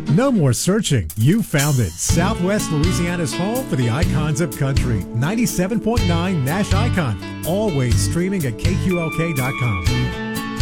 No more searching. You found it. Southwest Louisiana's home for the icons of country. 97.9 Nash Icon. Always streaming at KQLK.com.